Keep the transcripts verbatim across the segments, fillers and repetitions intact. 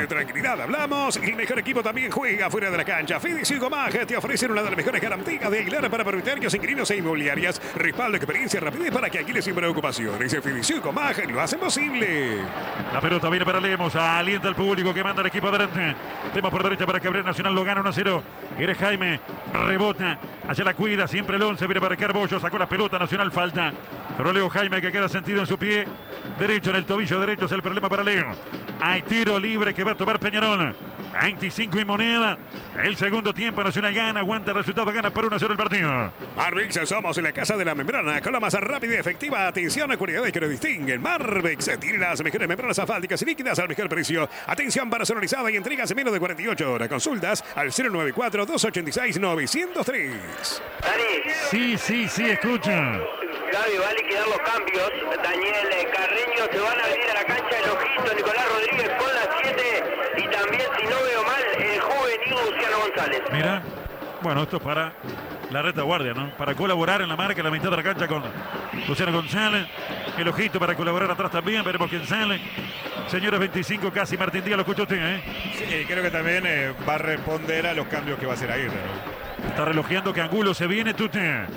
de tranquilidad hablamos. El mejor equipo también juega fuera de la cancha. Fides y Gomaj te ofrecen una de las mejores garantías de Aguilar para propietarios, inquilinos e inmobiliarias. Respaldo, experiencia, rapidez para que alquiles sin preocupaciones. Fides y Gomaj lo hacen posible. La pelota viene para Lemos. Alienta al público que manda el equipo adelante. Tema por derecha para Cabrera. Nacional lo gana uno a cero. Eres Jaime. Rebota. Allá la cuida. Siempre el once. Viene para Carbollo. Sacó la pelota. Nacional falta. Pero Leo Jaime que queda sentido en su pie derecho, en el tobillo derecho es el problema para Leo. Hay tiro libre que va a tomar Peñarol. veinticinco y moneda. El segundo tiempo Nacional gana, aguanta el resultado, gana por uno a cero el partido. Marvex, somos en la casa de la membrana con la más rápida y efectiva atención a cualidades que nos distinguen. Marvex tiene las mejores membranas asfálticas y líquidas al mejor precio. Atención personalizada y entregas en menos de cuarenta y ocho horas. Consultas al cero nueve cuatro, dos ocho seis, nueve cero tres. Dani. Sí, sí, sí, escucha. Gaby, va a liquidar los cambios. Daniel Carreño se van a venir a la cancha el ojito Nicolás Rodríguez con la siete y también, si no veo mal, el juvenil Luciano González. Mira, bueno, esto es para la retaguardia, ¿no? Para colaborar en la marca, en la mitad de la cancha con Luciano González. El ojito para colaborar atrás también, veremos quién sale. Señores, veinticinco casi, Martín Díaz, lo escuchó usted, ¿eh? Sí, creo que también eh, va a responder a los cambios que va a hacer Aguirre, ¿no? Está relojeando que Angulo se viene, Tute.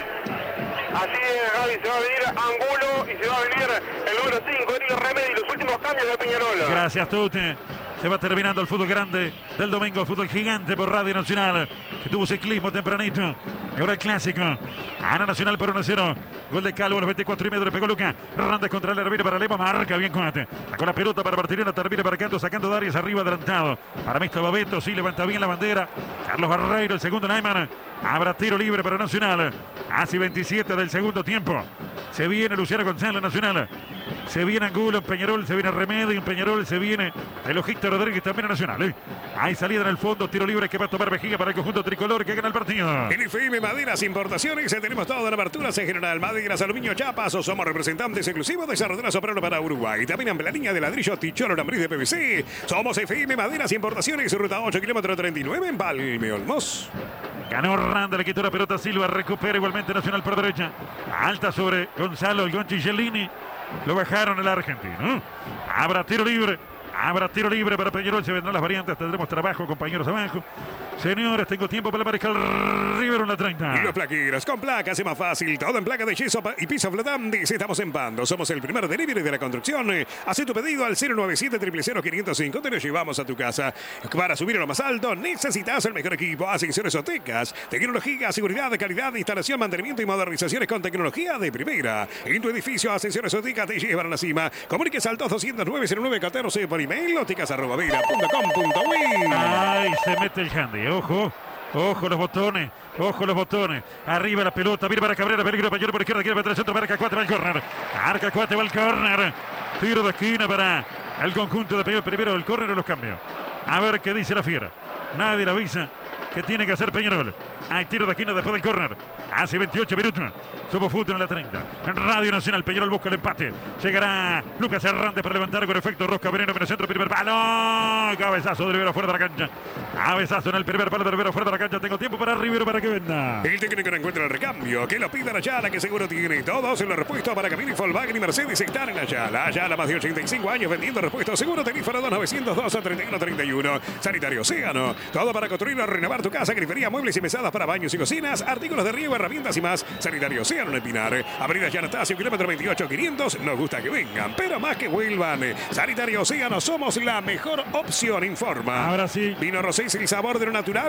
Así es, Gaby, se va a venir Angulo y se va a venir el número cinco, Eric Remedi, los últimos cambios de Peñarol. Gracias, Tute. Se va terminando el fútbol grande del domingo, el fútbol gigante por Radio Nacional, que tuvo ciclismo tempranito. Y ahora el clásico. Ana Nacional por uno a cero. Gol de Calvo a los veinticuatro y medio, le pegó Luca. Hernández contra el Hervira para Lema, marca bien Coate. Sacó la pelota para Martirena, termina para Canto, sacando Darius arriba adelantado. Para Misto Babeto, sí, levanta bien la bandera. Carlos Barreiro, el segundo Neyman. Habrá tiro libre para Nacional. Hace veintisiete del segundo tiempo. Se viene Luciano González, Nacional. Se viene Angulo en Peñarol, se viene Remedio en Peñarol, se viene el ojito Rodríguez también en Nacional. ¿eh? Hay salida en el fondo, tiro libre que va a tomar Vejiga para el conjunto tricolor que gana el partido. En F M Maderas Importaciones tenemos toda la abertura en general. Maderas, aluminio, chapas, o somos representantes exclusivos de Cerradura Soprano para Uruguay. También en la línea de ladrillo, ticholo, lambriz de P V C. Somos F M Maderas Importaciones, ruta ocho, kilómetro treinta y nueve en Palme Olmos. Ganó Randa, le quitó la pelota Silva, recupera igualmente Nacional por derecha. Alta sobre Gonzalo, el Gonchi Cellini. Lo bajaron el argentino. Habrá tiro libre. Habrá tiro libre para Peñarol. Se vendrán las variantes. Tendremos trabajo, compañeros abajo. Señores, tengo tiempo para marcar Rivero en la treinta. Y los plaqueros con placas es más fácil. Todo en placa de yeso y piso flotantes. Estamos en Pando. Somos el primer delivery de la construcción. Haz tu pedido al cero nueve siete, cero cero cero, cinco cero cinco. Te lo llevamos a tu casa. Para subir a lo más alto necesitas el mejor equipo. Ascensores Otecas. Tecnología, seguridad, calidad, instalación, mantenimiento y modernizaciones con tecnología de primera. En tu edificio, Ascensores Otecas te llevan a la cima. Comuníquese al dos doscientos nueve, cero nueve uno cuatro por email otecas arroba vera punto com punto uy. Ay, se mete el handy. Ojo, ojo los botones, ojo los botones. Arriba la pelota, viene para Cabrera, peligro Peñarol por izquierda, quiere meter el centro, marca Cuate, va al córner. Marca Cuate, va al córner. Tiro de esquina para el conjunto de Peñarol. Primero el córner y los cambios. A ver qué dice la fiera. Nadie le avisa que tiene que hacer Peñarol. Hay tiro de esquina después del córner. Hace veintiocho minutos. Somos fútbol en la treinta. En Radio Nacional, Peñarol busca el empate. Llegará Lucas Hernández para levantar con efecto. Rosca Veneno en el centro, primer palo. Cabezazo de Rivero fuera de la cancha. Cabezazo en el primer palo de Rivero fuera de la cancha. Tengo tiempo para Rivero para que venda. El técnico no encuentra el recambio. Que lo pidan allá, la que seguro tiene todos en los repuestos para Camino y Volkswagen y Mercedes están en Ayala. Ayala, más de ochenta y cinco años vendiendo repuestos. Seguro teléfono dos novecientos dos, treinta y uno treinta y uno. Sanitario Océano. Todo para construir o renovar tu casa. Grifería, muebles y mesadas para baños y cocinas. Artículos de riego, herramientas y más. Sanitario Océano en el Pinar. Avenida Yanastasio, kilómetro veintiocho, quinientos. Nos gusta que vengan, pero más que vuelvan. Sanitario Océano, somos la mejor opción, informa. Ahora sí. Vino Rosés, el sabor de lo natural.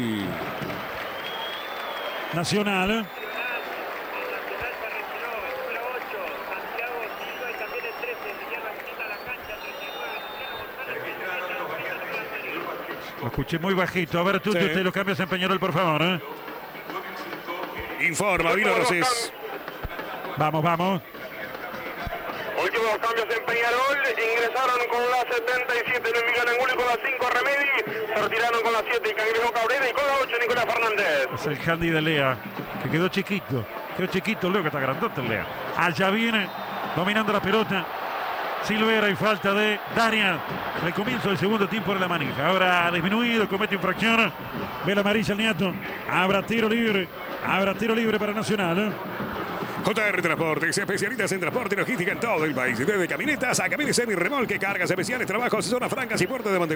Nacional. Lo escuché muy bajito. A ver, tú, sí. Usted los cambios en Peñarol, por favor. ¿eh? Informa, Vino Rosés. Vamos, vamos. Últimos cambios en Peñarol. Ingresaron con la setenta y siete Luis Miguel Angulo y con la cinco Remedi. Se retiraron con la siete Cangrejo Cabrera y con la ocho Nicolás Fernández. Es el handy de Lea, que quedó chiquito. Quedó chiquito, Leo, que está grandote el Lea. Allá viene, dominando la pelota. Silvera y falta de Darian. El comienzo del segundo tiempo de la manija. Ahora ha disminuido, comete infracción. Ve la amarilla el Niato. Habrá tiro libre. Habrá tiro libre para Nacional. ¿eh? J R Transportes, especialistas en transporte y logística en todo el país. Desde camionetas a camiones semi-remolque, cargas especiales, trabajos, zonas francas y puertos de Montevideo.